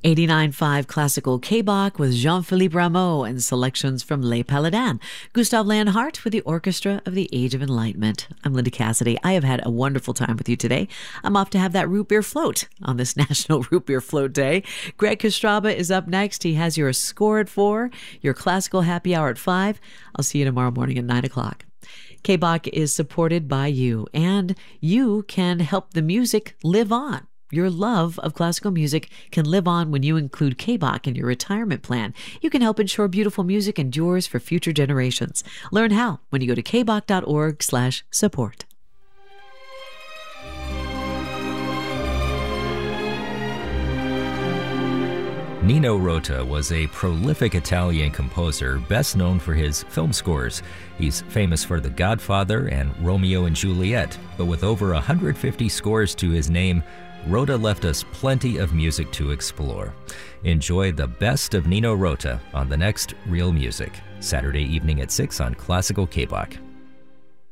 89.5 Classical K-Bach with Jean-Philippe Rameau and selections from Les Paladins. Gustav Leonhardt with the Orchestra of the Age of Enlightenment. I'm Linda Cassidy. I have had a wonderful time with you today. I'm off to have that root beer float on this National Root Beer Float Day. Greg Kostraba is up next. He has your score at 4, your classical happy hour at 5. I'll see you tomorrow morning at 9 o'clock. K-Bach is supported by you, and you can help the music live on. Your love of classical music can live on when you include K-Bach in your retirement plan. You can help ensure beautiful music endures for future generations. Learn how when you go to kbach.org/support. Nino Rota was a prolific Italian composer, best known for his film scores. He's famous for The Godfather and Romeo and Juliet, but with over 150 scores to his name, Rota left us plenty of music to explore. Enjoy the best of Nino Rota on the next Real Music, Saturday evening at 6 on Classical K-Bach.